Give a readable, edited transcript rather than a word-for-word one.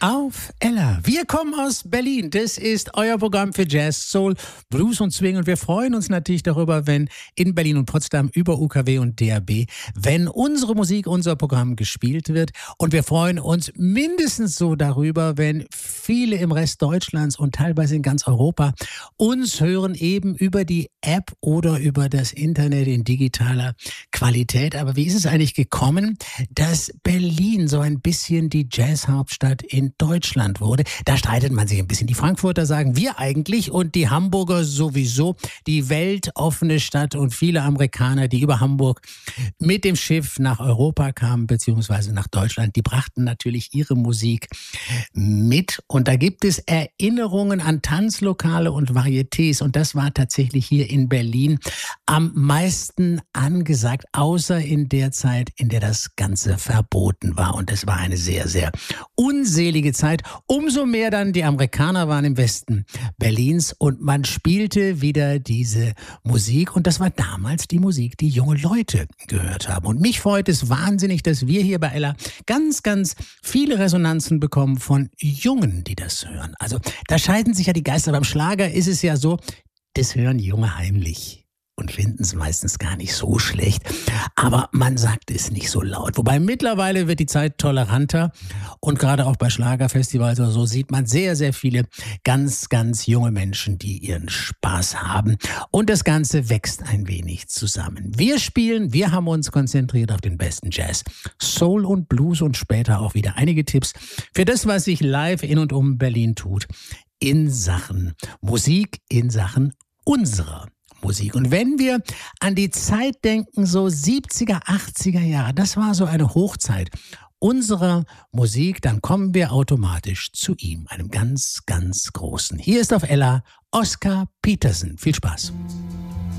auf Ella. Wir kommen aus Berlin. Das ist euer Programm für Jazz, Soul, Blues und Swing. Und wir freuen uns natürlich darüber, wenn in Berlin und Potsdam über UKW und DAB, wenn unsere Musik, unser Programm gespielt wird. Und wir freuen uns mindestens so darüber, wenn viele im Rest Deutschlands und teilweise in ganz Europa uns hören, eben über die App oder über das Internet in digitaler Qualität. Aber wie ist es eigentlich gekommen, dass Berlin so ein bisschen die Jazzhauptstadt in Deutschland wurde? Da streitet man sich ein bisschen. Die Frankfurter sagen wir eigentlich und die Hamburger sowieso. Die weltoffene Stadt und viele Amerikaner, die über Hamburg mit dem Schiff nach Europa kamen, beziehungsweise nach Deutschland, die brachten natürlich ihre Musik mit. Und da gibt es Erinnerungen an Tanzlokale und Varietés. Und das war tatsächlich hier in Berlin am meisten angesagt, außer in der Zeit, in der das Ganze verboten war. Und es war eine sehr, sehr unselige Zeit. Umso mehr dann die Amerikaner waren im Westen Berlins und man spielte wieder diese Musik. Und das war damals die Musik, die junge Leute gehört haben. Und mich freut es wahnsinnig, dass wir hier bei Ella ganz, ganz viele Resonanzen bekommen von Jungen, die das hören. Also da scheiden sich ja die Geister. Beim Schlager ist es ja so, das hören Junge heimlich und finden es meistens gar nicht so schlecht. Aber man sagt es nicht so laut. Wobei mittlerweile wird die Zeit toleranter und gerade auch bei Schlagerfestivals oder so sieht man sehr, sehr viele ganz, ganz junge Menschen, die ihren Spaß haben. Und das Ganze wächst ein wenig zusammen. Wir haben uns konzentriert auf den besten Jazz, Soul und Blues und später auch wieder einige Tipps für das, was sich live in und um Berlin tut, in Sachen Musik, in Sachen unserer Musik. Und wenn wir an die Zeit denken, so 70er, 80er Jahre, das war so eine Hochzeit unserer Musik, dann kommen wir automatisch zu ihm, einem ganz, ganz großen. Hier ist auf Ella Oscar Peterson. Viel Spaß.